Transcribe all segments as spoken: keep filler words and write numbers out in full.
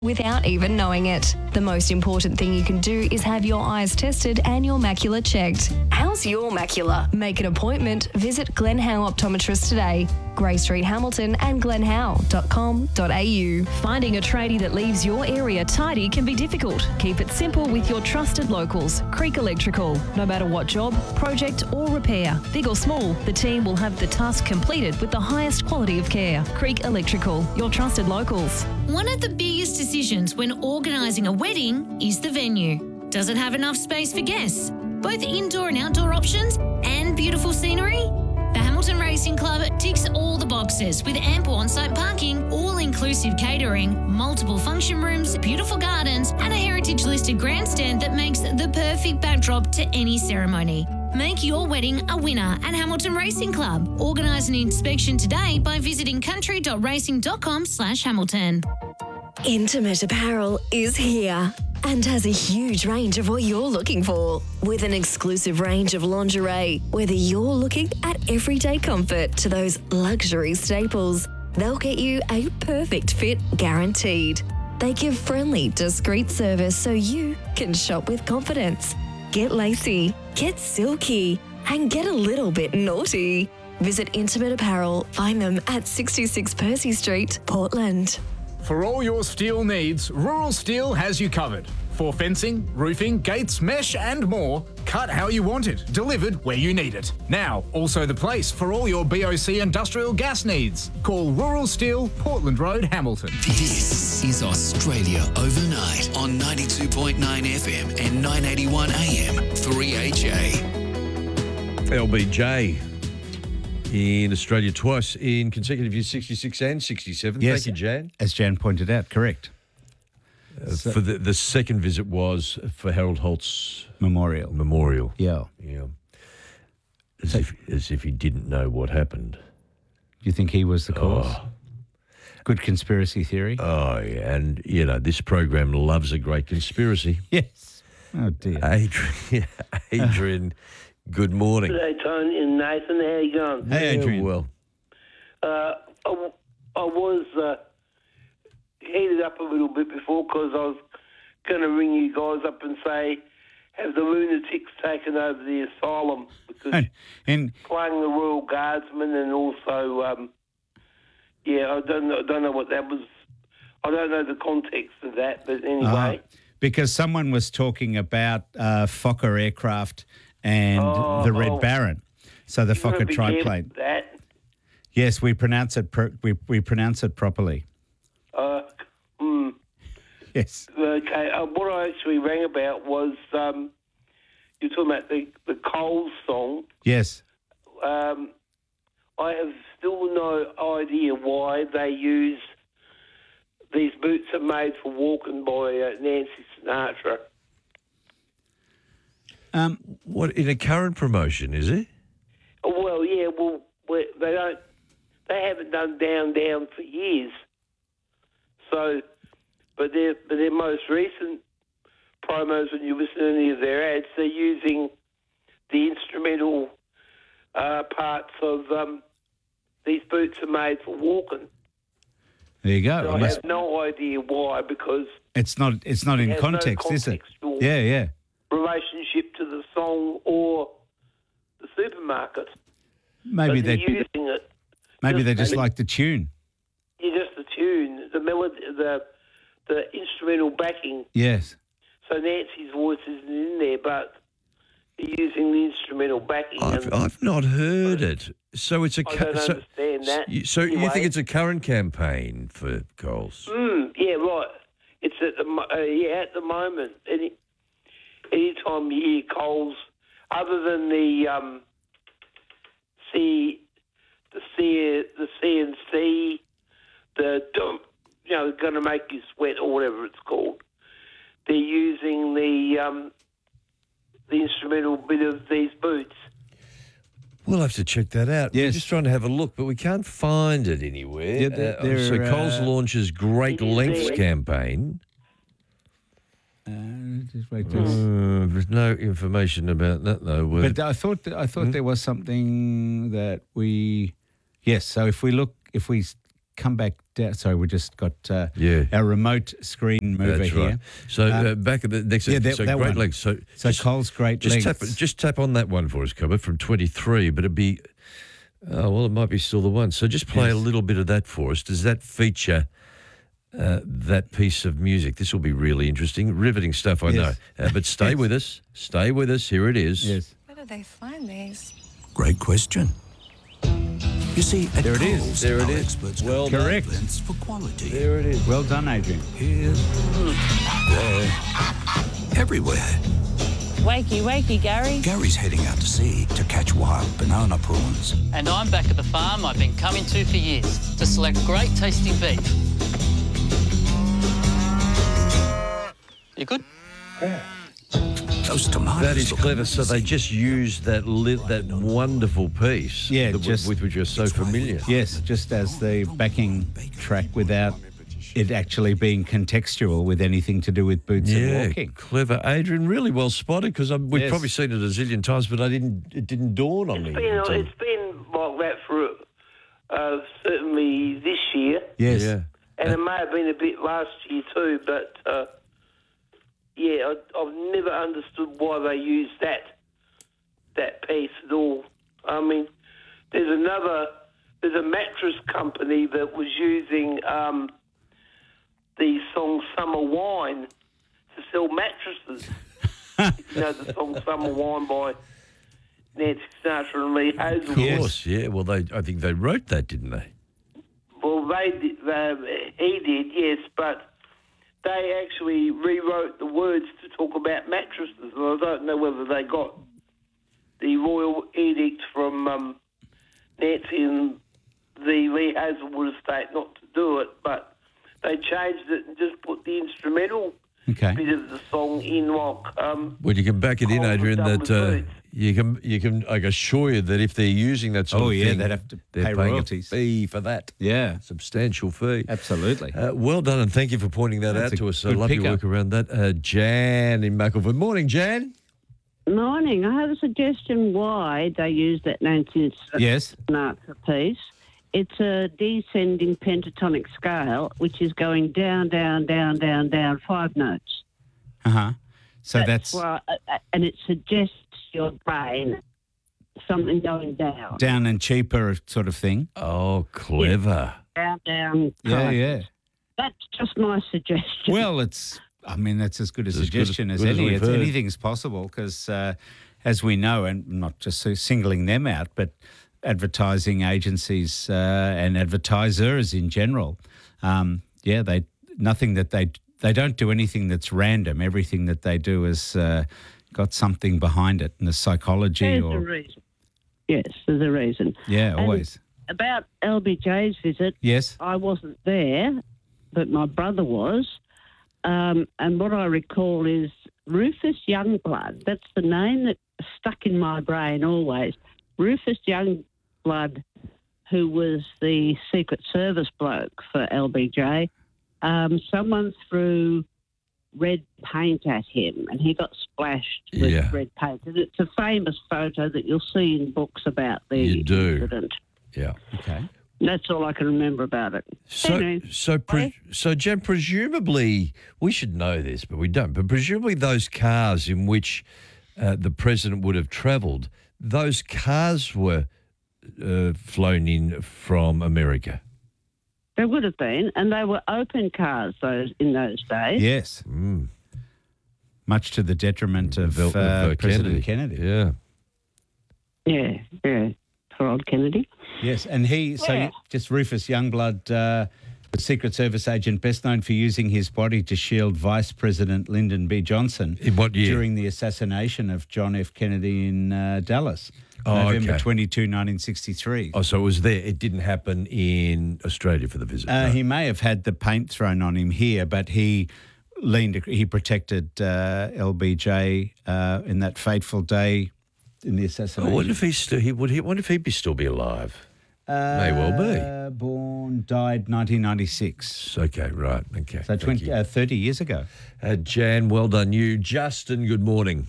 without even knowing it. The most important thing you can do is have your eyes tested and your macula checked. How's your macula? Make an appointment. Visit Glen Howe Optometrist today. Grey Street, Hamilton and glen howe dot com dot a u. Finding a tradie that leaves your area tidy can be difficult. Keep it simple with your trusted locals, Creek Electrical. No matter what job, project or repair, big or small, the team will have the task completed with the highest quality of care. Creek Electrical, your trusted locals. One of the biggest decisions when organising a wedding is the venue. Does it have enough space for guests? Both indoor and outdoor options and beautiful scenery? The Hamilton Racing Club ticks all the boxes with ample on-site parking, all-inclusive catering, multiple function rooms, beautiful gardens and a heritage-listed grandstand that makes the perfect backdrop to any ceremony. Make your wedding a winner at Hamilton Racing Club. Organise an inspection today by visiting country dot racing dot com slash Hamilton. Intimate Apparel is here and has a huge range of what you're looking for. With an exclusive range of lingerie, whether you're looking at everyday comfort to those luxury staples, they'll get you a perfect fit guaranteed. They give friendly, discreet service so you can shop with confidence. Get lacy, get silky, and get a little bit naughty. Visit Intimate Apparel. Find them at sixty-six Percy Street, Portland. For all your steel needs, Rural Steel has you covered. For fencing, roofing, gates, mesh and more, cut how you want it, delivered where you need it. Now, also the place for all your B O C industrial gas needs. Call Rural Steel, Portland Road, Hamilton. This is Australia Overnight on ninety-two point nine F M and nine eighty-one A M, three H A. L B J in Australia twice in consecutive years, sixty-six and sixty-seven. Yes, Thank you, Jan. As Jan pointed out, correct. Uh, so, for the, the second visit was for Harold Holt's memorial. Memorial. Yeah. Yeah. As, so, if, as if he didn't know what happened. Do you think he was the cause? Oh. Good conspiracy theory. Oh, yeah. And, you know, this program loves a great conspiracy. Yes. Oh, dear. Adrian, Adrian good morning. Good day, Tony and Nathan. How you going? Hey, yeah, Adrian. Well. Uh, I, I was uh, heated up a little bit before because I was going to ring you guys up and say, have the lunatics taken over the asylum? Because and, and playing the Royal Guardsman and also, um, yeah, I don't know, I don't know what that was. I don't know the context of that, but anyway. Uh, because someone was talking about uh, Fokker aircraft and oh, the Red oh. Baron. So the Fokker triplane. That. Yes, we pronounce it. Pro- we we pronounce it properly. Uh, mm. Yes. Okay. Uh, what I actually rang about was um, you're talking about the the Coles song. Yes. Um, I have still no idea why they use these boots are made for walking by uh, Nancy Sinatra. Um, what in a current promotion is it? Well, yeah. Well, they don't. They haven't done Down Down for years. So, but their but their most recent promos, when you listen to any of their ads, they're using the instrumental uh, parts of um, these boots are made for walking. There you go. So I must... have no idea why, because it's not it's not it in has context, no is it? contextual Yeah, yeah. relationship to the song or the supermarket. Maybe but they they're using it. maybe just they just maybe, like the tune. Yeah, just the tune, the melody, the the instrumental backing. Yes. So Nancy's voice isn't in there, but they're using the instrumental backing. I've, and I've not heard it. So it's a. I Cu- don't so, understand that. You, so anyway. you think it's a current campaign for Coles? Mm, yeah, right. It's at the mo- uh, yeah at the moment. Any any time you hear Coles, other than the um, C, the C, the C N C, the you know, going to make you sweat or whatever it's called. They're using the um, the instrumental bit of these boots. We'll have to check that out. Yes. We're just trying to have a look, but we can't find it anywhere. Yeah, they're- Uh, they're, so Coles uh, launches Great it is Lengths there. campaign. Uh, just wait this. Uh, there's no information about that though. Where- But I thought that, I thought Hmm? there was something that we, yes. So if we look, if we come back down. Sorry, we just got uh, Yeah. our remote screen mover That's here. right. So uh, Uh, back at the next, yeah, that- so that Great one. Legs. So, So just, Coles Great just tap, Lengths. just tap on that one for us, Cobber, from twenty-three. But it'd be, oh well, it might be still the one. So just play Yes. a little bit of that for us. Does that feature uh, that piece of music? This will be really interesting, riveting stuff. I Yes. know. Uh, but stay with us. Stay with us. Here it is. Yes. Where do they find these? Great question. You see, at There it is. Coles, There it our is. experts Well go done. Correct. lengths for quality. There it is. Well done, Adrian. Here, there, everywhere. Wakey, wakey, Gary. Gary's heading out to sea to catch wild banana prawns. And I'm back at the farm I've been coming to for years to select great tasting beef. You good? Those tomatoes. That is look clever. So they amazing. just used that li- that wonderful piece Yeah, that, just- with which you're so familiar. Yes, just as the backing track without it actually being contextual with anything to do with boots and Yeah, walking. clever, Adrian. Really well spotted because we've Yes. probably seen it a zillion times, but I didn't. It didn't dawn on me. It's been, until- it's been like that for uh, certainly this year, Yes. Yeah. and it may have been a bit last year too. But uh, yeah, I, I've never understood why they use that that piece at all. I mean, there's another there's a mattress company that was using um, the song "Summer Wine" to sell mattresses. You know the song "Summer Wine" by Nancy Sinatra and Lee Hazelwood. Of course, yeah. Well, they. I think they wrote that, didn't they? Well, they did, they, he did, yes, but they actually rewrote the words to talk about mattresses, and I don't know whether they got the royal edict from um, Nancy and the Lee Hazelwood estate not to do it, but they changed it and just put the instrumental Okay. bit of the song in like um, Well, you can back it in, Coles were Adrian. done That with uh, boots. you can. You can. I can assure you that if they're using that sort Oh, of yeah, thing, they'd have to they're pay paying royalties. a fee for that. Yeah, Substantial fee. absolutely. Uh, well done, and thank you for pointing that That's out a to us. I good love your pickup. work around that. Uh, Jan in Maccleford. Morning, Jan. Morning. I have a suggestion why they use that Nancy Yes. Sinatra piece. It's a descending pentatonic scale, which is going down, down, down, down, down, five notes. Uh huh. So that's, why, uh, and it suggests your brain something going down, down and cheaper sort of thing. Oh, clever. down, down. Yeah, prices. yeah. That's just my suggestion. Well, it's. I mean, that's as good a It's as good as- suggestion as, good as any. we've It's, heard. anything's possible because, uh, as we know, and not just so singling them out, but advertising agencies uh, and advertisers in general, um, yeah, they nothing that they they don't do anything that's random. Everything that they do has uh, got something behind it, and the psychology There's or a reason. Yes, there's a reason. yeah, And always about L B J's visit, yes. I wasn't there, but my brother was. Um, and what I recall is Rufus Youngblood. That's the name that stuck in my brain always. Rufus Youngblood, who was the Secret Service bloke for L B J, um, someone threw red paint at him and he got splashed with Yeah. red paint. And it's a famous photo that you'll see in books about the You do. incident. Yeah. Okay. That's all I can remember about it. So, Anyway, so, pre- so, Jen, presumably, we should know this, but we don't. But presumably, those cars in which uh, the president would have travelled, those cars were uh, flown in from America. There would have been, and they were open cars those in those days. Yes. Mm. Much to the detriment of, Of, uh, uh, President Kennedy. Yeah. Yeah, yeah, for old Kennedy. Yes, and he, so Yeah. just Rufus Youngblood, uh, the Secret Service agent best known for using his body to shield Vice President Lyndon B. Johnson In what year? during the assassination of John F. Kennedy in uh, Dallas, Oh, November okay. twenty-second, nineteen sixty-three. Oh, so it was there. It didn't happen in Australia for the visit. Uh, no. He may have had the paint thrown on him here, but he leaned, he protected uh, L B J uh, in that fateful day in the I assassination. wonder if he still he would. He wonder if he'd be still be alive. May well be. Uh, born, died nineteen ninety-six. Okay, right. Okay. So thank twenty, you. uh, thirty years ago. Uh, Jan, well done you. Justin, good morning.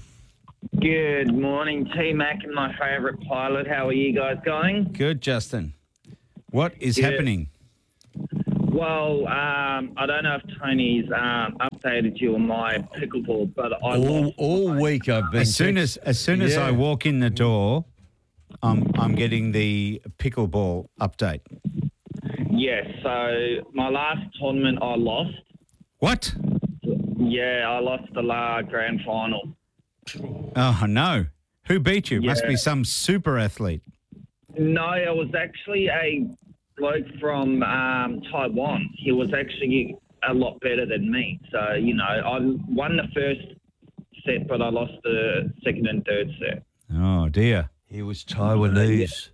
Good morning, T-Mac and my favourite pilot. How are you guys going? Good, Justin. What is Good. happening? Well, um, I don't know if Tony's um, updated you on my pickleball, but I All, lost all week I've been... As soon as as soon as Yeah. I walk in the door, I'm I'm getting the pickleball update. Yes, so my last tournament I lost. What? Yeah, I lost the La Grand Final. Oh no! Who beat you? Must be Yeah. some super athlete. No, it was actually a bloke from um, Taiwan. He was actually a lot better than me. So, you know, I won the first set, but I lost the second and third set. Oh dear! He was Taiwanese.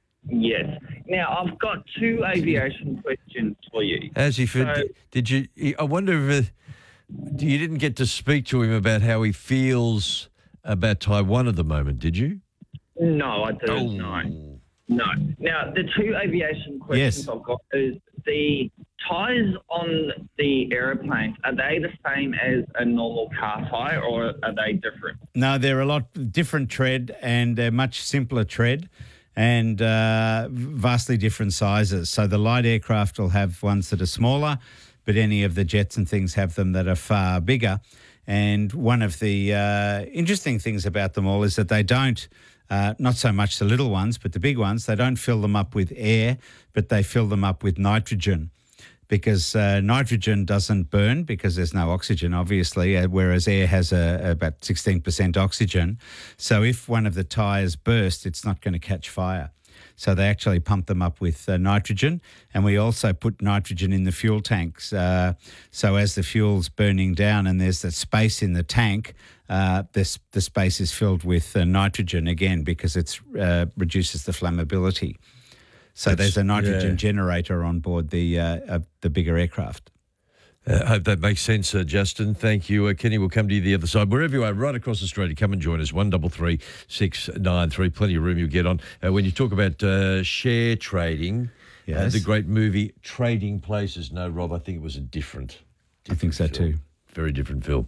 Yes. Now, I've got two aviation questions for you. As he So- did you? I wonder if uh, you didn't get to speak to him about how he feels about Taiwan at the moment, did you? No, I don't. Oh. No. No. Now, the two aviation questions Yes. I've got is the tyres on the aeroplanes, are they the same as a normal car tyre or are they different? No, they're a lot different tread and they're much simpler tread and uh, vastly different sizes. So the light aircraft will have ones that are smaller, but any of the jets and things have them that are far bigger. And one of the uh, interesting things about them all is that they don't, uh, not so much the little ones, but the big ones, they don't fill them up with air, but they fill them up with nitrogen. Because uh, nitrogen doesn't burn because there's no oxygen, obviously, uh, whereas air has a, about sixteen percent oxygen. So if one of the tyres burst, it's not going to catch fire. So they actually pump them up with uh, nitrogen, and we also put nitrogen in the fuel tanks. Uh, so as the fuel's burning down and there's that space in the tank, uh, this the space is filled with uh, nitrogen again because it uh, reduces the flammability. So That's- there's a nitrogen yeah. generator on board the uh, uh, the bigger aircraft. I uh, hope that makes sense, uh, Justin. Thank you. Uh, Kenny, we'll come to you the other side. Wherever you are, right across Australia, come and join us. one three three, six nine three. Plenty of room you'll get on. Uh, when you talk about uh, share trading, uh, Yes. the great movie Trading Places. No, Rob, I think it was a different, I think so film. too. Very different film.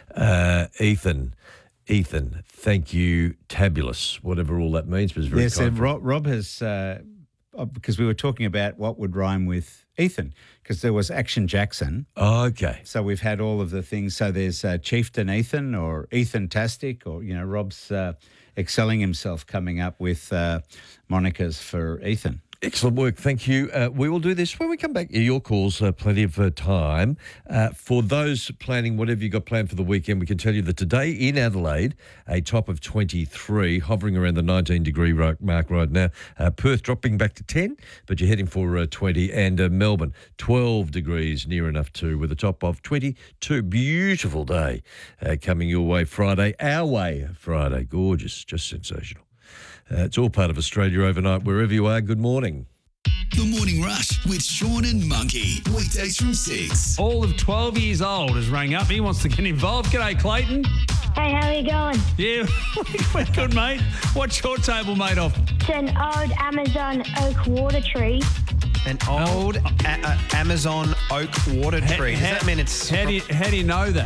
Uh, Ethan, Ethan, thank you. Tabulous, whatever all that means. But it's very Yes, kind. uh, Rob, Rob has, uh, uh, because we were talking about what would rhyme with Ethan, because there was Action Jackson. Oh, okay. So we've had all of the things. So there's uh, Chieftain Ethan or Ethan Tastic, or, you know, Rob's uh, excelling himself coming up with uh, monikers for Ethan. Excellent work. Thank you. Uh, we will do this when we come back. Your calls, uh, plenty of uh, time. Uh, for those planning whatever you got planned for the weekend, we can tell you that today in Adelaide, a top of twenty-three, hovering around the nineteen degree ro- mark right now. Uh, Perth dropping back to ten, but you're heading for uh, twenty. And uh, Melbourne, twelve degrees, near enough too, with a top of twenty-two. Beautiful day uh, coming your way Friday. Our way Friday. Gorgeous. Just sensational. Uh, it's all part of Australia overnight. Wherever you are, good morning. The Morning Rush with Sean and Monkey. Weekdays from six. All of twelve years old has rang up. He wants to get involved. G'day, Clayton. Hey, how are you going? Yeah, we're good, mate. What's your table made of? It's an old Amazon oak water tree. An old a- a- Amazon oak water tree. Does How- that mean it's... How do you, how do you know that?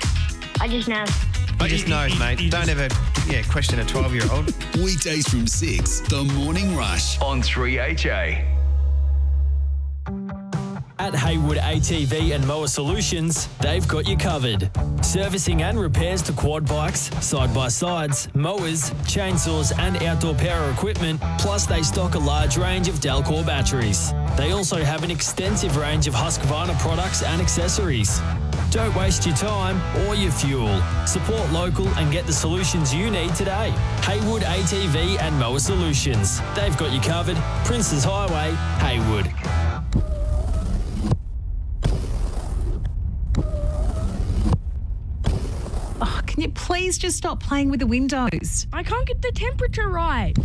I just know. You just know, mate. Don't ever yeah, question a twelve-year-old. Weekdays from six. The Morning Rush on three H A. At Haywood A T V and Mower Solutions, they've got you covered. Servicing and repairs to quad bikes, side-by-sides, mowers, chainsaws and outdoor power equipment, plus they stock a large range of Delcor batteries. They also have an extensive range of Husqvarna products and accessories. Don't waste your time or your fuel. Support local and get the solutions you need today. Haywood A T V and Mower Solutions. They've got you covered. Princes Highway, Haywood. Oh, can you please just stop playing with the windows? I can't get the temperature right.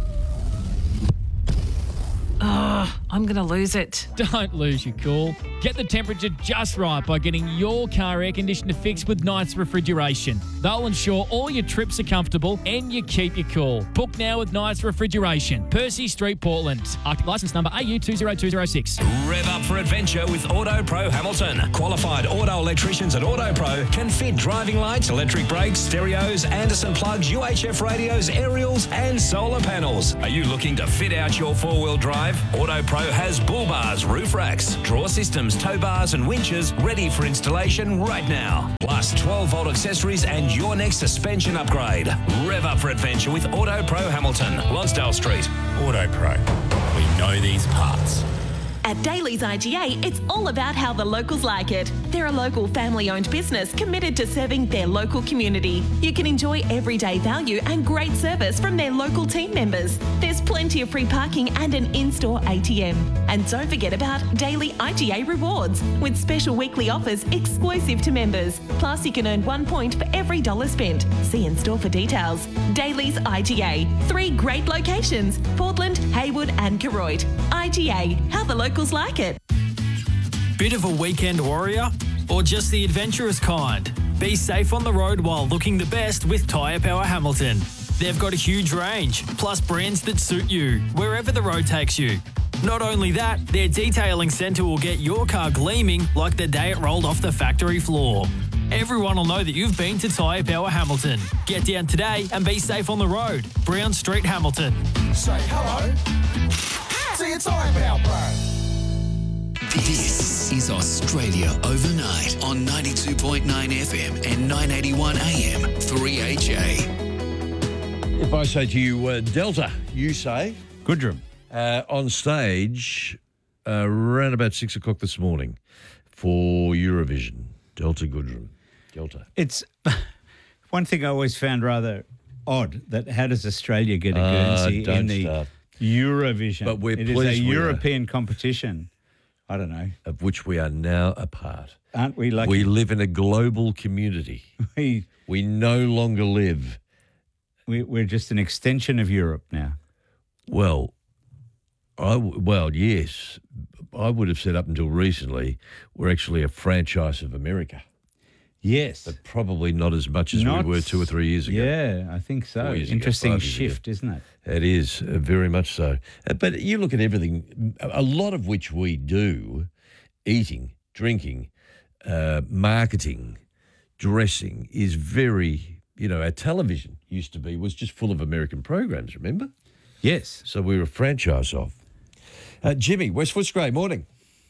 Oh, I'm going to lose it. Don't lose your cool. Get the temperature just right by getting your car air conditioner fixed with Knights Refrigeration. They'll ensure all your trips are comfortable and you keep your cool. Book now with Knights Refrigeration, Percy Street, Portland. Arctic licence number A U two zero two zero six. Rev up for adventure with Auto Pro Hamilton. Qualified auto electricians at Auto Pro can fit driving lights, electric brakes, stereos, Anderson plugs, U H F radios, aerials and solar panels. Are you looking to fit out your four-wheel drive? Auto AutoPro has bull bars, roof racks, drawer systems, tow bars and winches ready for installation right now. Plus twelve volt accessories and your next suspension upgrade. Rev up for adventure with AutoPro Hamilton, Lonsdale Street. AutoPro. We know these parts. At Daly's I G A, it's all about how the locals like it. They're a local family-owned business committed to serving their local community. You can enjoy everyday value and great service from their local team members. There's plenty of free parking and an in-store A T M. And don't forget about Daily I G A Rewards, with special weekly offers exclusive to members. Plus, you can earn one point for every dollar spent. See in-store for details. Daly's I G A. Three great locations: Portland, Haywood and Koroit. I G A, how the locals like it. Bit of a weekend warrior? Or just the adventurous kind? Be safe on the road while looking the best with Tyre Power Hamilton. They've got a huge range, plus brands that suit you, wherever the road takes you. Not only that, their detailing centre will get your car gleaming like the day it rolled off the factory floor. Everyone will know that you've been to Tyre Power Hamilton. Get down today and be safe on the road. Brown Street, Hamilton. Say hello to your Tyre Power Pro. This is Australia Overnight on ninety-two point nine F M and nine eighty-one A M three H A. If I say to you, uh, Delta, you say? Goodrum. Uh, on stage uh, around about six o'clock this morning for Eurovision. Delta Goodrum. Delta. It's one thing I always found rather odd, that how does Australia get a Uh, Guernsey don't in the start. Eurovision? But we're It is pleased a we are. European competition. I don't know. Of which we are now a part. Aren't we lucky? We live in a global community. We, we no longer live. We, we're just an extension of Europe now. Well, I w- well, yes. I would have said up until recently we're actually a franchise of America. Yes. But probably not as much as Not- we were two or three years ago. Yeah, I think so. Four years ago, Interesting five years ago. shift, isn't it? It is, uh, very much so. Uh, But you look at everything, a lot of which we do, eating, drinking, uh, marketing, dressing, is very, you know, our television used to be, was just full of American programs, remember? Yes. So we were a franchise of. Uh, Jimmy, West Footscray, morning.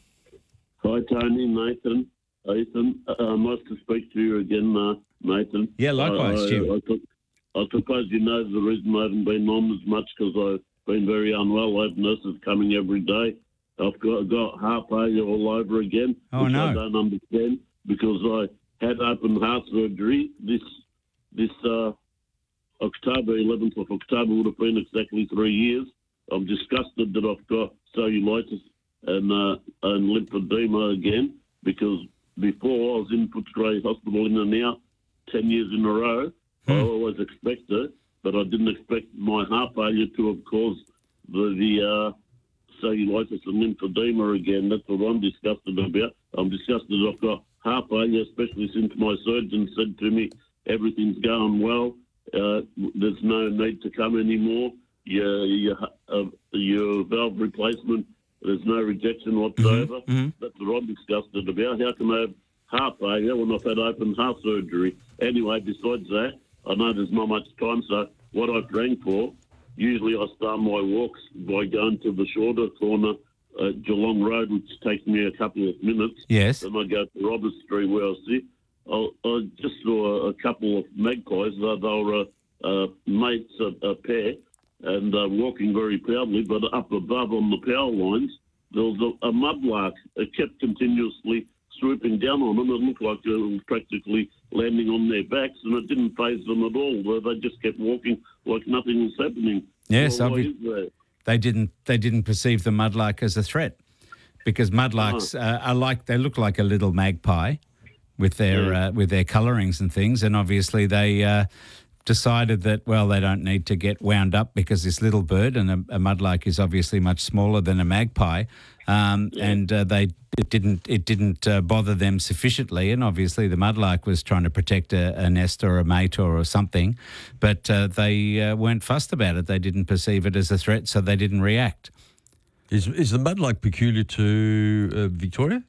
Hi, Tony, Nathan, Ethan. Uh, nice to speak to you again, uh, Nathan. Yeah, likewise, I, I, Jim. I, took, I suppose you know the reason I haven't been on as much because I've been very unwell. I have nurses coming every day. I've got, got heart failure all over again, Oh, which no. I don't understand because I had open heart surgery this this uh, October, eleventh of October would have been exactly three years. I'm disgusted that I've got cellulitis and uh, and lymphedema again because before I was in Footscray Hospital in and out ten years in a row. I always expected, but I didn't expect my heart failure to have caused the, the uh, cellulitis and lymphedema again. That's what I'm disgusted about. I'm disgusted that I've got heart failure, especially since my surgeon said to me, everything's going well. Uh, there's no need to come anymore. Your, your, uh, your valve replacement, there's no rejection whatsoever. Mm-hmm. That's what I'm disgusted about. How can I have heart failure when I've had open heart surgery? Anyway, besides that, I know there's not much time, so what I rang for, usually I start my walks by going to the shorter corner at Geelong Road, which takes me a couple of minutes. Yes. Then I go to Robert Street where I sit. I, I just saw a, a couple of magpies. They, they were uh, uh, mates, a, a pair, and uh, walking very proudly, but up above on the power lines, there was a, a mudlark. It kept continuously swooping down on them. It looked like it was practically landing on their backs, and it didn't faze them at all. They just kept walking like nothing was happening. Yes, Well, why obvi- is that? They didn't. They didn't perceive the mudlark as a threat, because mudlarks uh, are like they look like a little magpie, with their uh, with their colourings and things, and obviously they uh, decided that well they don't need to get wound up because this little bird and a, a mudlark is obviously much smaller than a magpie, um, and uh, they it didn't it didn't uh, bother them sufficiently, and obviously the mudlark was trying to protect a, a nest or a mate or, or something, but uh, they uh, weren't fussed about it. They didn't perceive it as a threat, so they didn't react. Is is the mudlark peculiar to uh, Victoria?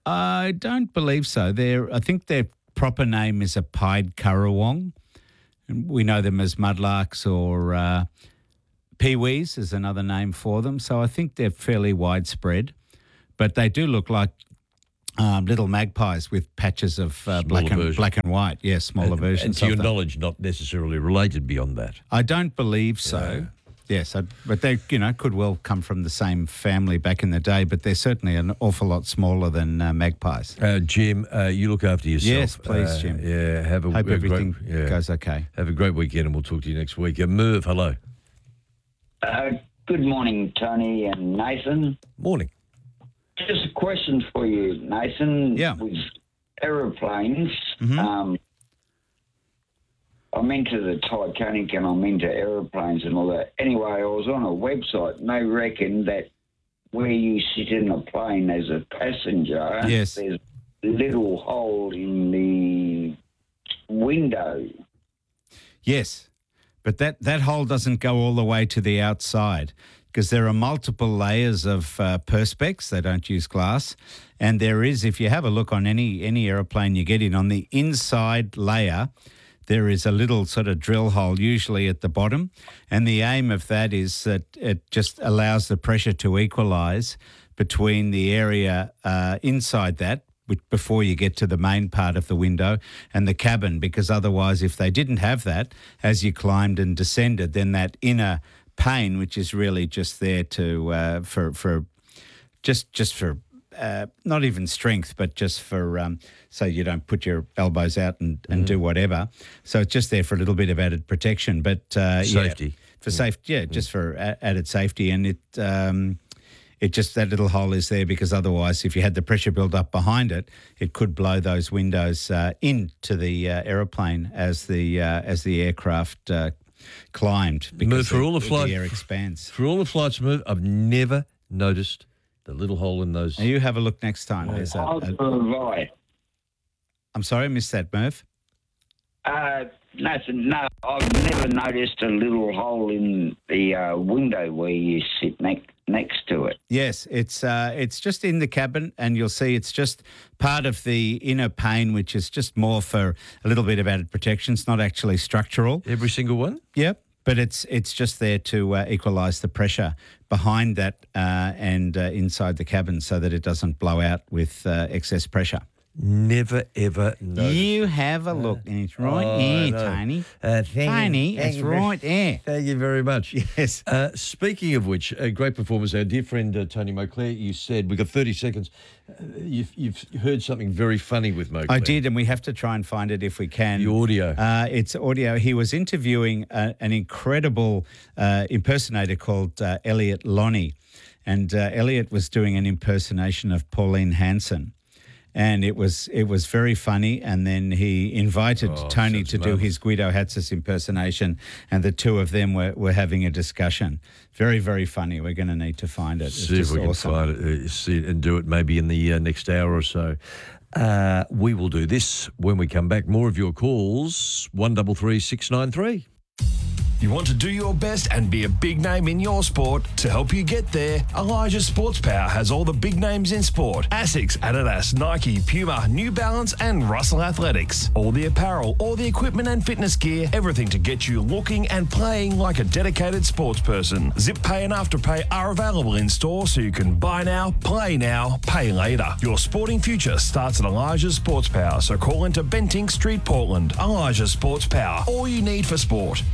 I don't believe so. They're, I think their proper name is a pied currawong. And we know them as mudlarks or uh, peewees is another name for them. So I think they're fairly widespread, but they do look like um, little magpies with patches of uh, black and version. black and white. Yeah, smaller and, versions. And to of your them. knowledge, not necessarily related beyond that. I don't believe so. Yes, I, but they, you know, could well come from the same family back in the day, but they're certainly an awful lot smaller than uh, magpies. Uh, Jim, uh, you look after yourself. Yes, please, Uh, Jim. Yeah, have a, Hope a everything great, yeah. goes okay. Have a great weekend, and we'll talk to you next week. Uh, Merv, hello. Uh, good morning, Tony and Nathan. Morning. Just a question for you, Nathan. Yeah. With aeroplanes, Mm-hmm. um, I'm into the Titanic and I'm into aeroplanes and all that. Anyway, I was on a website and they reckon that where you sit in a plane as a passenger, Yes. there's a little hole in the window. Yes, but that, that hole doesn't go all the way to the outside because there are multiple layers of uh, perspex. They don't use glass. And there is, if you have a look on any, any aeroplane you get in, on the inside layer, there is a little sort of drill hole, usually at the bottom. And the aim of that is that it just allows the pressure to equalise between the area uh, inside that, which, before you get to the main part of the window, and the cabin, because otherwise, if they didn't have that, as you climbed and descended, then that inner pane, which is really just there to uh, for for just just for uh, not even strength, but just for um, so you don't put your elbows out and, and Mm. do whatever. So it's just there for a little bit of added protection, but uh, Safety. yeah, for safety, yeah, just for a- added safety, and it. Um, It just, that little hole is there because otherwise, if you had the pressure build up behind it, it could blow those windows uh, into the uh, aeroplane as the uh, as the aircraft uh, climbed. Because Merv, for the, all the flight, the air expands. For all the flights, Merv, I've never noticed the little hole in those. Now you have a look next time. There's a- a- Right. I'm sorry, I missed that, Merv. Uh, Nathan, no, I've never noticed a little hole in the uh, window where you sit ne- next to it. Yes, it's uh, it's just in the cabin, and you'll see it's just part of the inner pane, which is just more for a little bit of added protection. It's not actually structural. Every single one? Yep. But it's it's just there to uh, equalise the pressure behind that uh, and uh, inside the cabin so that it doesn't blow out with uh, excess pressure. Never, ever noticed. You have a look, and it's right Oh, there, I know. Tony. Uh, thank Tony, you. Thank it's you very- right there. Thank you very much. Yes. Uh, speaking of which, a great performance. Our dear friend uh, Tony Moclair, you said, we've got thirty seconds. Uh, you've, you've heard something very funny with Moclair. I did, and we have to try and find it if we can. The audio. Uh, it's audio. He was interviewing a, an incredible uh, impersonator called uh, Elliot Lonnie, and uh, Elliot was doing an impersonation of Pauline Hanson. And it was it was very funny. And then he invited Oh, Tony such to do moments. his Guido Hatzis impersonation, and the two of them were, were having a discussion. Very, very funny. We're going to need to find it. It's See if just we can awesome. find it, uh, see it and do it maybe in the uh, next hour or so. Uh, we will do this when we come back. More of your calls, one double three six nine three. You want to do your best and be a big name in your sport? To help you get there, Elijah Sports Power has all the big names in sport. Asics, Adidas, Nike, Puma, New Balance and Russell Athletics. All the apparel, all the equipment and fitness gear, everything to get you looking and playing like a dedicated sports person. Zip Pay and Afterpay are available in store so you can buy now, play now, pay later. Your sporting future starts at Elijah Sports Power, so call into Bentinck Street, Portland. Elijah Sports Power, all you need for sport.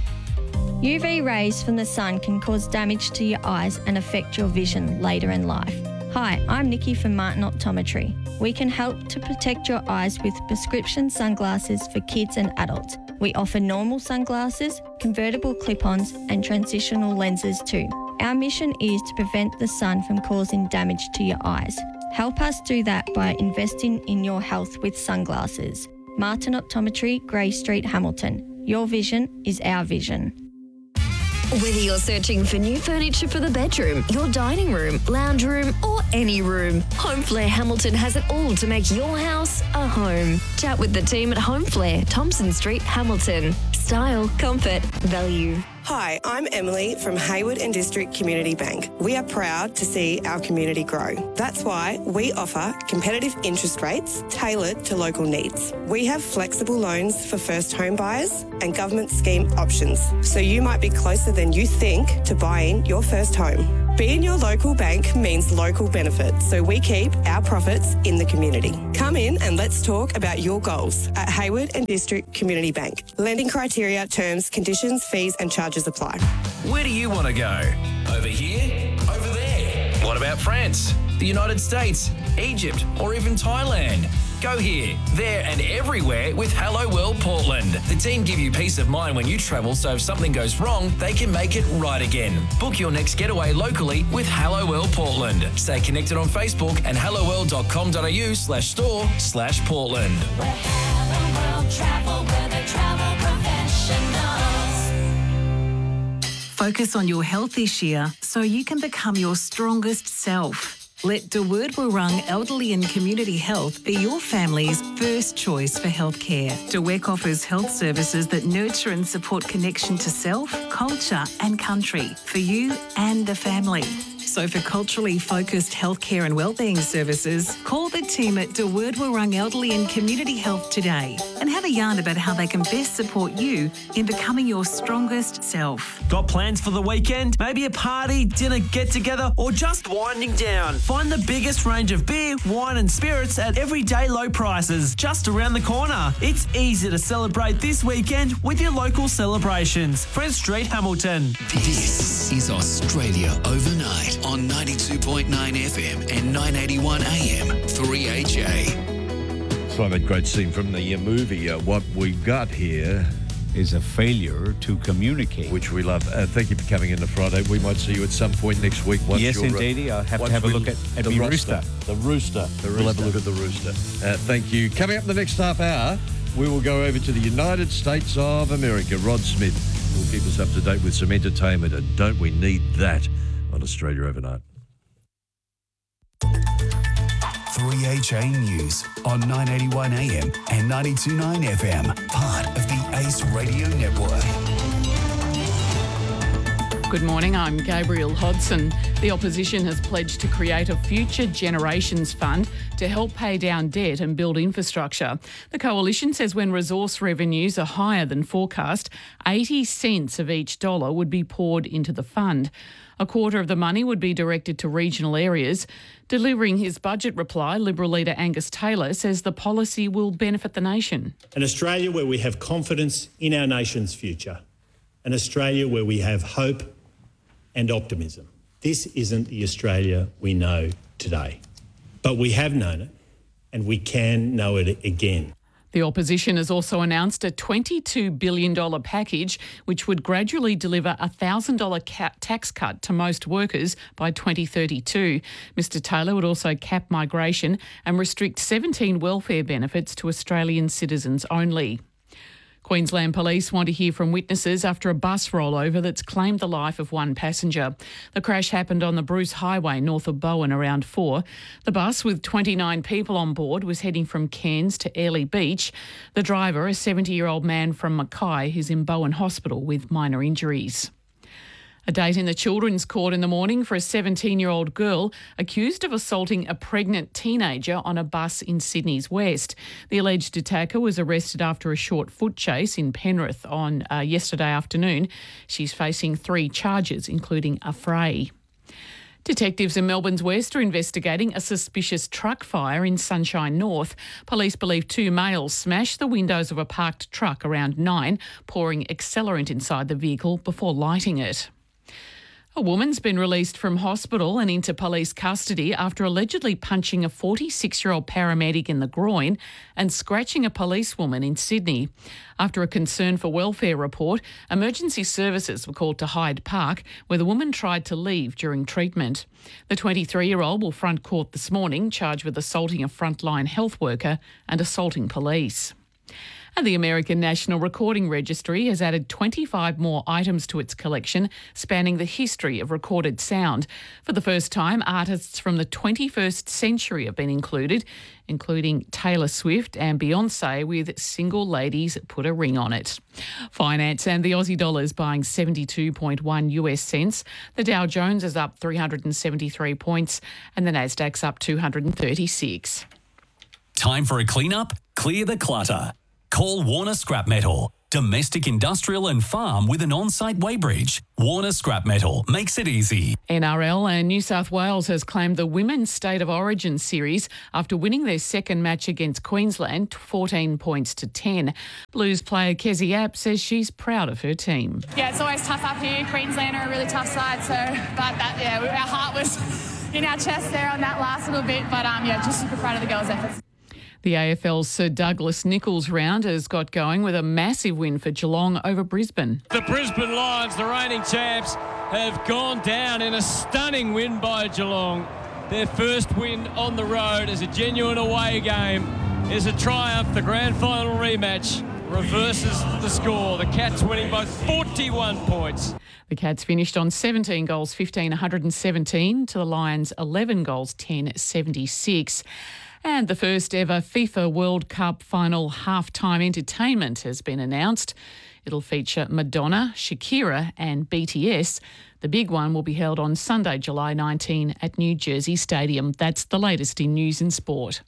U V rays from the sun can cause damage to your eyes and affect your vision later in life. Hi, I'm Nikki from Martin Optometry. We can help to protect your eyes with prescription sunglasses for kids and adults. We offer normal sunglasses, convertible clip-ons and transitional lenses too. Our mission is to prevent the sun from causing damage to your eyes. Help us do that by investing in your health with sunglasses. Martin Optometry, Grey Street, Hamilton. Your vision is our vision. Whether you're searching for new furniture for the bedroom, your dining room, lounge room, or any room, Homeflare Hamilton has it all to make your house a home. Chat with the team at Homeflare, Thompson Street, Hamilton. style, comfort, value. Hi, I'm Emily from Hayward and District Community Bank. We are proud to see our community grow. That's why we offer competitive interest rates tailored to local needs. We have flexible loans for first home buyers and government scheme options, so you might be closer than you think to buying your first home. Being your local bank means local benefits, so we keep our profits in the community. Come in and let's talk about your goals at Hayward and District Community Bank. Lending criteria, terms, conditions, fees and charges apply. Where do you want to go? Over here? Over there? What about France, the United States, Egypt, or even Thailand? Go here, there and everywhere with Hello World Portland. The team give you peace of mind when you travel, so if something goes wrong, they can make it right again. Book your next getaway locally with Hello World Portland. Stay connected on Facebook and helloworld.com.au slash store slash Portland. Where Hello World travel, where they travel professionals. Focus on your health this year so you can become your strongest self. Let De Word Warung Elderly and Community Health be your family's first choice for healthcare. De Wek offers health services that nurture and support connection to self, culture and country for you and the family. So for culturally focused healthcare and wellbeing services, call the team at De Word Warung Elderly and Community Health today and have a yarn about how they can best support you in becoming your strongest self. Got plans for the weekend? Maybe a party, dinner, get-together, or just winding down? Find the biggest range of beer, wine and spirits at everyday low prices just around the corner. It's easy to celebrate this weekend with your local celebrations. Friend Street, Hamilton. This is Australia Overnight on ninety-two point nine F M and nine eighty-one A M, three H A. So that great scene from the uh, movie. Uh, what we got here is a failure to communicate, which we love. Uh, thank you for coming in on Friday. We might see you at some point next week. Once yes, you're, indeedy. I'll have once to have a we- look at, at the me rooster. rooster. The rooster. The We'll have a rooster. look at the rooster. Uh, thank you. Coming up in the next half hour, we will go over to the United States of America. Rod Smith will keep us up to date with some entertainment, and don't we need that on Australia Overnight? three H A News on nine eighty-one A M and ninety-two point nine F M, part of the Ace Radio Network. Good morning, I'm Gabrielle Hodson. The opposition has pledged to create a Future Generations Fund to help pay down debt and build infrastructure. The coalition says when resource revenues are higher than forecast, eighty cents of each dollar would be poured into the fund. A quarter of the money would be directed to regional areas. Delivering his budget reply, Liberal leader Angus Taylor says the policy will benefit the nation. An Australia where we have confidence in our nation's future. An Australia where we have hope and optimism. This isn't the Australia we know today, but we have known it and we can know it again. The opposition has also announced a twenty-two billion dollars package which would gradually deliver a one thousand dollars ca- tax cut to most workers by twenty thirty-two. Mister Taylor would also cap migration and restrict seventeen welfare benefits to Australian citizens only. Queensland Police want to hear from witnesses after a bus rollover that's claimed the life of one passenger. The crash happened on the Bruce Highway north of Bowen around four. The bus with twenty-nine people on board was heading from Cairns to Airlie Beach. The driver, a seventy-year-old man from Mackay, is in Bowen Hospital with minor injuries. A date in the Children's Court in the morning for a seventeen-year-old girl accused of assaulting a pregnant teenager on a bus in Sydney's West. The alleged attacker was arrested after a short foot chase in Penrith on uh, yesterday afternoon. She's facing three charges, including a fray. Detectives in Melbourne's West are investigating a suspicious truck fire in Sunshine North. Police believe two males smashed the windows of a parked truck around nine, pouring accelerant inside the vehicle before lighting it. A woman's been released from hospital and into police custody after allegedly punching a forty-six-year-old paramedic in the groin and scratching a policewoman in Sydney. After a concern for welfare report, emergency services were called to Hyde Park, where the woman tried to leave during treatment. The twenty-three-year-old will front court this morning, charged with assaulting a frontline health worker and assaulting police. And the American National Recording Registry has added twenty-five more items to its collection, spanning the history of recorded sound. For the first time, artists from the twenty-first century have been included, including Taylor Swift and Beyonce with Single Ladies Put a Ring on It. Finance and the Aussie dollar is buying seventy-two point one U S cents. The Dow Jones is up three hundred seventy-three points and the Nasdaq's up two hundred thirty-six. Time for a clean-up? Clear the clutter. Call Warner Scrap Metal. Domestic, industrial and farm with an on-site weighbridge. Warner Scrap Metal makes it easy. N R L and New South Wales has claimed the Women's State of Origin series after winning their second match against Queensland, fourteen points to ten. Blues player Kezzy App says she's proud of her team. Yeah, it's always tough up here. Queensland are a really tough side, so but that yeah, our heart was in our chest there on that last little bit. But um, yeah, just super proud of the girls' efforts. The A F L's Sir Douglas Nicholls round has got going with a massive win for Geelong over Brisbane. The Brisbane Lions, the reigning champs, have gone down in a stunning win by Geelong. Their first win on the road is a genuine away game. Is a triumph. The grand final rematch reverses the score. The Cats winning by forty-one points. The Cats finished on seventeen goals, fifteen one hundred seventeen to the Lions' eleven goals, ten seventy-six. And the first ever FIFA World Cup final halftime entertainment has been announced. It'll feature Madonna, Shakira and B T S. The big one will be held on Sunday, July nineteenth at New Jersey Stadium. That's the latest in news and sport.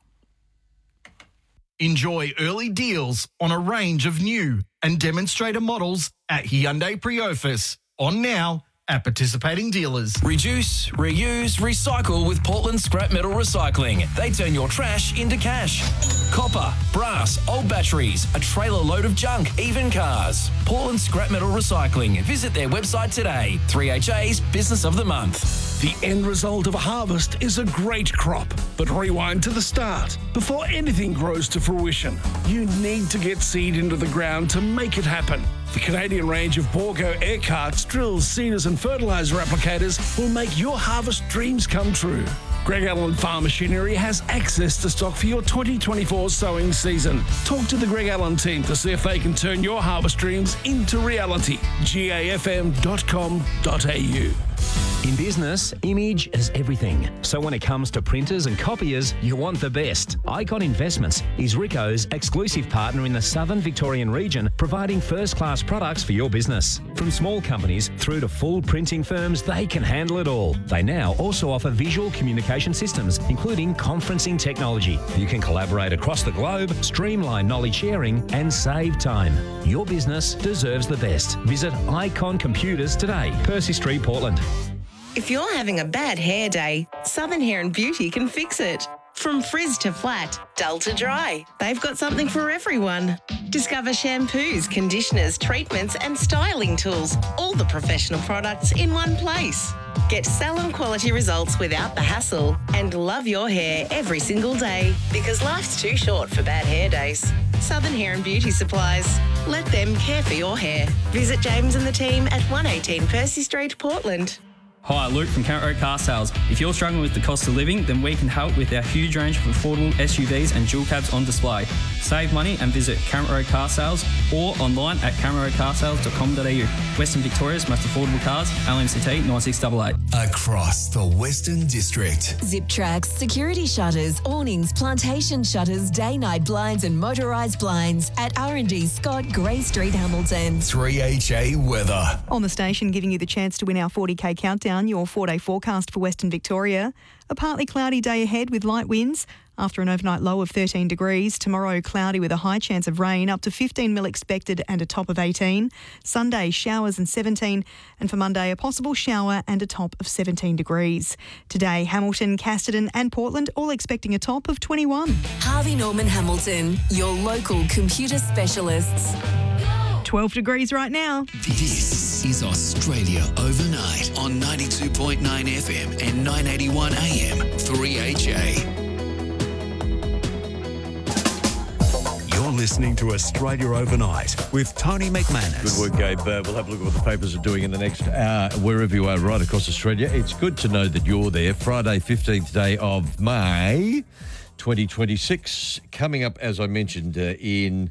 Enjoy early deals on a range of new and demonstrator models at Hyundai Priofis. On now at participating dealers. Reduce, reuse, recycle with Portland Scrap Metal Recycling. They turn your trash into cash. Copper, brass, old batteries, a trailer load of junk, even cars. Portland Scrap Metal Recycling. Visit their website today. three H A's Business of the Month. The end result of a harvest is a great crop. But rewind to the start. Before anything grows to fruition, you need to get seed into the ground to make it happen. The Canadian range of Borgo air carts, drills, seeders and fertiliser applicators will make your harvest dreams come true. Greg Allen Farm Machinery has access to stock for your twenty twenty-four sowing season. Talk to the Greg Allen team to see if they can turn your harvest dreams into reality. G A F M dot com dot A U. In business, image is everything. So when it comes to printers and copiers, you want the best. Icon Investments is Ricoh's exclusive partner in the Southern Victorian region, providing first-class products for your business. From small companies through to full printing firms, they can handle it all. They now also offer visual communication systems, including conferencing technology. You can collaborate across the globe, streamline knowledge sharing, and save time. Your business deserves the best. Visit Icon Computers today, Percy Street, Portland. If you're having a bad hair day, Southern Hair and Beauty can fix it. From frizz to flat, dull to dry, they've got something for everyone. Discover shampoos, conditioners, treatments and styling tools, all the professional products in one place. Get salon quality results without the hassle and love your hair every single day because life's too short for bad hair days. Southern Hair and Beauty Supplies. Let them care for your hair. Visit James and the team at one eighteen Percy Street, Portland. Hi, Luke from Count Road Car Sales. If you're struggling with the cost of living, then we can help with our huge range of affordable S U Vs and dual cabs on display. Save money and visit Count Road Car Sales or online at count road car sales dot com dot a u. Western Victoria's most affordable cars, L M C T nine six eight eight. Across the Western District. Zip Tracks, security shutters, awnings, plantation shutters, day-night blinds and motorised blinds at R and D Scott, Grey Street, Hamilton. three H A weather. On the station, giving you the chance to win our forty K countdown, your four-day forecast for Western Victoria. A partly cloudy day ahead with light winds. After an overnight low of thirteen degrees, tomorrow cloudy with a high chance of rain, up to fifteen mil expected and a top of eighteen. Sunday, showers and seventeen. And for Monday, a possible shower and a top of seventeen degrees. Today, Hamilton, Casterton and Portland all expecting a top of twenty-one. Harvey Norman Hamilton, your local computer specialists. twelve degrees right now. This is Australia Overnight on ninety-two point nine F M and nine eighty-one A M three H A. You're listening to Australia Overnight with Tony McManus. Good work, Gabe. Uh, we'll have a look at what the papers are doing in the next hour, wherever you are, right across Australia. It's good to know that you're there. Friday, fifteenth day of May, twenty twenty-six. Coming up, as I mentioned, uh, in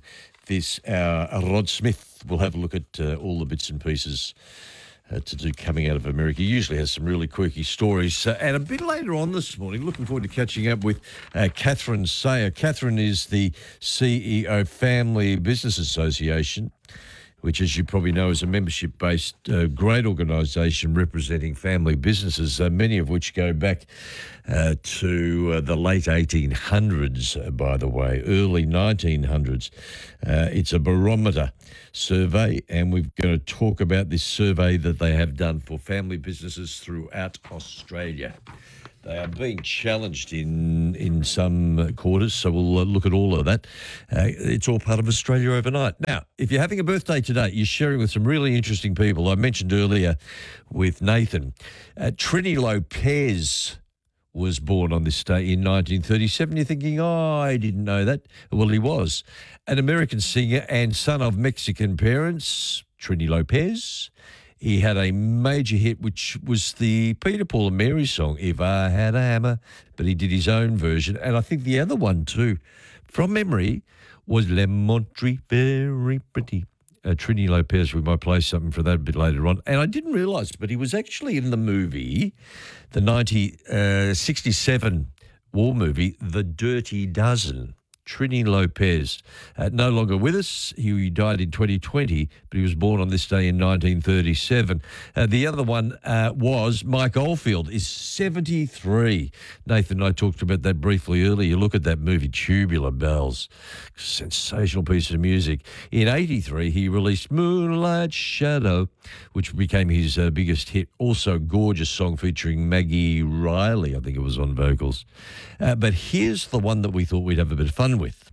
this hour. Rod Smith will have a look at uh, all the bits and pieces uh, to do coming out of America. He usually has some really quirky stories. Uh, and a bit later on this morning, looking forward to catching up with uh, Catherine Sayer. Catherine is the C E O Family Business Association, which, as you probably know, is a membership-based uh, great organisation representing family businesses, uh, many of which go back uh, to uh, the late eighteen hundreds, uh, by the way, early nineteen hundreds. Uh, it's a barometer survey, and we're going to talk about this survey that they have done for family businesses throughout Australia. They are being challenged in in some quarters, so we'll uh, look at all of that. Uh, it's all part of Australia Overnight. Now, if you're having a birthday today, you're sharing with some really interesting people. I mentioned earlier with Nathan, uh, Trini Lopez was born on this day in nineteen thirty-seven. You're thinking, oh, I didn't know that. Well, he was. An American singer and son of Mexican parents, Trini Lopez. He had a major hit, which was the Peter, Paul and Mary song, If I Had a Hammer, but he did his own version. And I think the other one too, from memory, was Lemon Tree, very pretty. Uh, Trini Lopez, we might play something for that a bit later on. And I didn't realise, but he was actually in the movie, the nineteen sixty-seven war movie, The Dirty Dozen. Trini Lopez, uh, no longer with us. He died in twenty twenty, but he was born on this day in nineteen thirty-seven. Uh, the other one uh, was Mike Oldfield, is seventy-three. Nathan and I talked about that briefly earlier. You look at that movie, Tubular Bells, sensational piece of music. In eighty-three, he released Moonlight Shadow, which became his uh, biggest hit. Also, gorgeous song featuring Maggie Riley, I think it was on vocals. Uh, but here's the one that we thought we'd have a bit of fun with.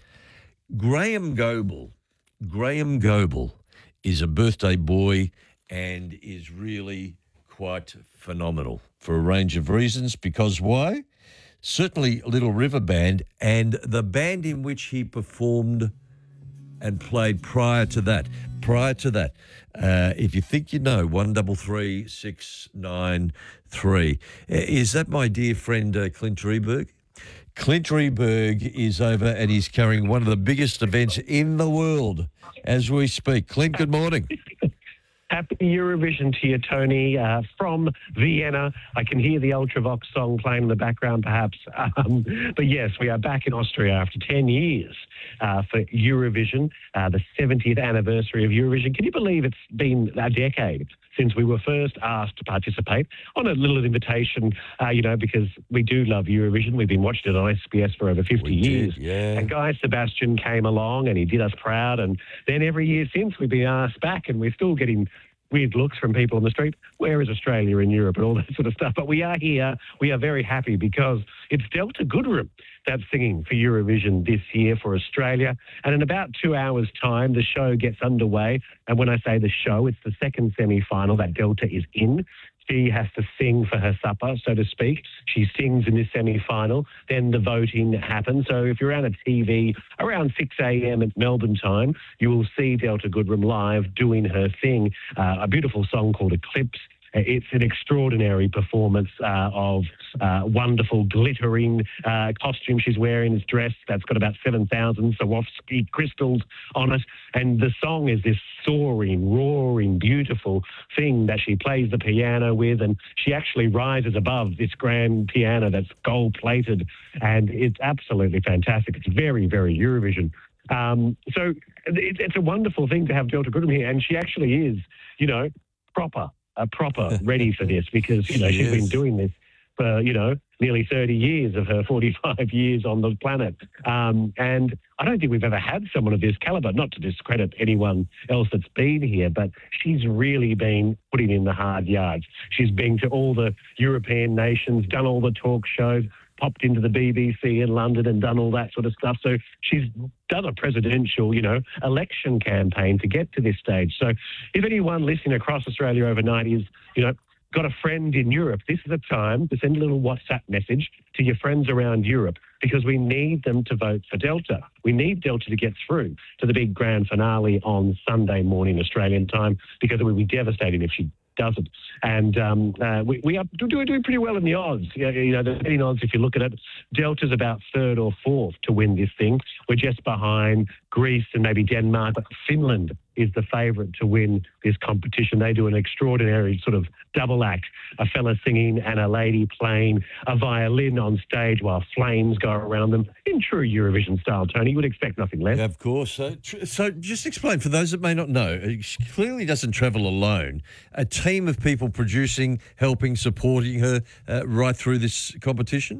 Graham Goble. Graham Goble is a birthday boy and is really quite phenomenal for a range of reasons. Because why? Certainly Little River Band and the band in which he performed and played prior to that. Prior to that, uh, if you think you know, one double three six nine three. Is that my dear friend uh, Clint Reberg? Clint Reberg is over and he's carrying one of the biggest events in the world as we speak. Clint, good morning. Happy Eurovision to you, Tony, uh, from Vienna. I can hear the Ultravox song playing in the background, perhaps. Um, but yes, we are back in Austria after ten years uh, for Eurovision, uh, the seventieth anniversary of Eurovision. Can you believe it's been a decade since we were first asked to participate on a little invitation, uh, you know, because we do love Eurovision. We've been watching it on S B S for over fifty we years. Did, yeah. And Guy Sebastian came along and he did us proud. And then every year since, we've been asked back, and we're still getting weird looks from people on the street. Where is Australia in Europe and all that sort of stuff? But we are here. We are very happy because it's Delta Goodrem that's singing for Eurovision this year for Australia. And in about two hours' time, the show gets underway. And when I say the show, it's the second semi-final that Delta is in. She has to sing for her supper, so to speak. She sings in this semi-final. Then the voting happens. So if you're on a T V around six a.m. at Melbourne time, you will see Delta Goodrem live doing her thing, uh, a beautiful song called Eclipse. It's an extraordinary performance uh, of uh, wonderful glittering uh, costume she's wearing, this dress that's got about seven thousand Swarovski crystals on it. And the song is this soaring, roaring, beautiful thing that she plays the piano with. And she actually rises above this grand piano that's gold-plated. And it's absolutely fantastic. It's very, very Eurovision. Um, so it, it's a wonderful thing to have Delta Goodrem here. And she actually is, you know, proper. Uh, proper ready for this because, you know, She she's been is. doing this for, you know, nearly thirty years of her forty-five years on the planet. Um, and I don't think we've ever had someone of this calibre, not to discredit anyone else that's been here, but she's really been putting in the hard yards. She's been to all the European nations, done all the talk shows, popped into the B B C in London and done all that sort of stuff. So she's done a presidential, you know, election campaign to get to this stage. So if anyone listening across Australia overnight is, you know, got a friend in Europe, this is a time to send a little WhatsApp message to your friends around Europe because we need them to vote for Delta. We need Delta to get through to the big grand finale on Sunday morning Australian time because it would be devastating if she doesn't. And um, uh, we, we are doing, doing pretty well in the odds. You know, you know, the betting odds, if you look at it, Delta's about third or fourth to win this thing. We're just behind Greece and maybe Denmark, but Finland is the favourite to win this competition. They do an extraordinary sort of double act, a fella singing and a lady playing a violin on stage while flames go around them in true Eurovision style, Tony. You would expect nothing less. Yeah, of course. Uh, tr- so just explain, for those that may not know, she clearly doesn't travel alone. A team of people producing, helping, supporting her uh, right through this competition?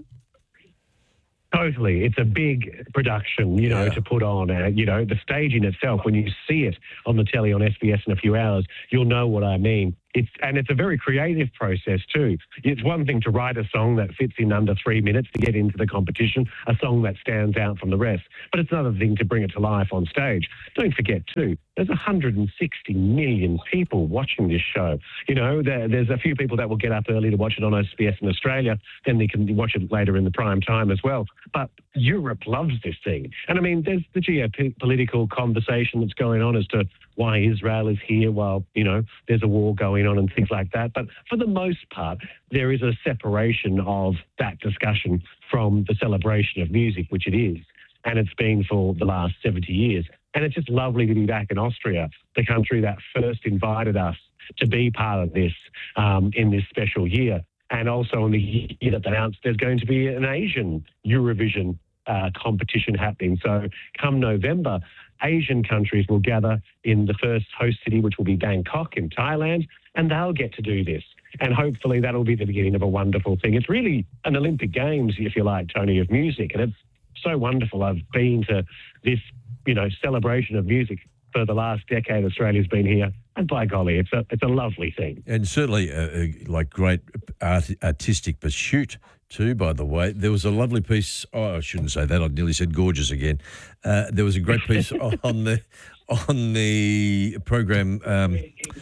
Totally. It's a big production, you know, yeah. to put on. Uh, you know, the staging itself, when you see it on the telly on S B S in a few hours, you'll know what I mean. It's and it's a very creative process too. It's one thing to write a song that fits in under three minutes to get into the competition, a song that stands out from the rest. But it's another thing to bring it to life on stage. Don't forget too, there's one hundred sixty million people watching this show. You know, there, there's a few people that will get up early to watch it on S B S in Australia, then they can watch it later in the prime time as well. But Europe loves this thing. And I mean, there's the geopolitical conversation that's going on as to why Israel is here while, you know, there's a war going on and things like that. But for the most part, there is a separation of that discussion from the celebration of music, which it is. And it's been for the last seventy years. And it's just lovely to be back in Austria, the country that first invited us to be part of this um, in this special year. And also in the year that they announced there's going to be an Asian Eurovision uh, competition happening. So come November, Asian countries will gather in the first host city, which will be Bangkok in Thailand, and they'll get to do this. And hopefully that'll be the beginning of a wonderful thing. It's really an Olympic Games, if you like, Tony, of music. And it's so wonderful. I've been to this, you know, celebration of music for the last decade Australia's been here. And by golly, it's a it's a lovely thing. And certainly, uh, uh, like, great art, artistic pursuit too, by the way. There was a lovely piece, oh, I shouldn't say that, I nearly said gorgeous again. Uh, there was a great piece on the on the program. Um,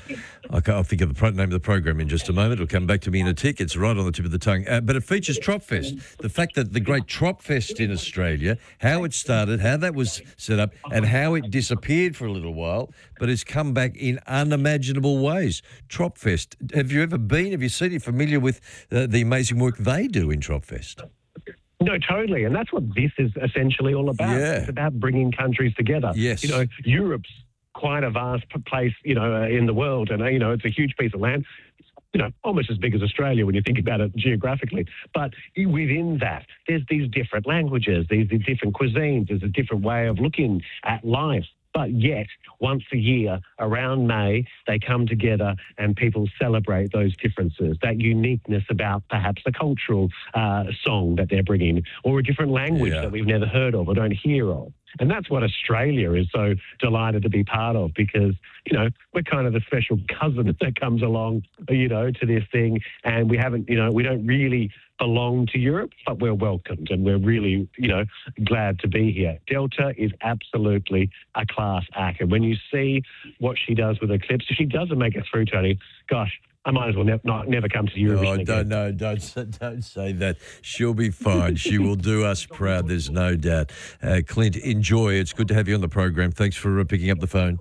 I can't, I'll think of the pro- name of the program in just a moment. It'll come back to me in a tick. It's right on the tip of the tongue. Uh, but it features Tropfest. The fact that the great Tropfest in Australia, how it started, how that was set up, and how it disappeared for a little while, but it's come back in unimaginable ways. Tropfest. Have you ever been? Have you seen it? Familiar with uh, the amazing work they do in Tropfest? No, totally. And that's what this is essentially all about. Yeah. It's about bringing countries together. Yes. You know, Europe's quite a vast place, you know, uh, in the world. And, uh, you know, it's a huge piece of land, you know, almost as big as Australia when you think about it geographically. But within that, there's these different languages, these, these different cuisines, there's a different way of looking at life. But yet, once a year, around May, they come together and people celebrate those differences, that uniqueness about perhaps a cultural uh, song that they're bringing or a different language yeah. that we've never heard of or don't hear of. And that's what Australia is so delighted to be part of because, you know, we're kind of the special cousin that comes along, you know, to this thing. And we haven't, you know, we don't really belong to Europe, but we're welcomed and we're really, you know, glad to be here. Delta is absolutely a class act. And when you see what she does with her clips, if she doesn't make it through, Tony, gosh, I might as well ne- not never come to Eurovision No, again. don't, no, don't, don't say that. She'll be fine. She will do us proud, there's no doubt. Uh, Clint, enjoy. It's good to have you on the program. Thanks for uh, picking up the phone.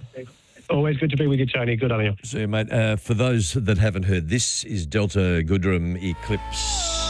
Always good to be with you, Tony. Good on you. See you, mate. Uh, for those that haven't heard, this is Delta Goodrem Eclipse.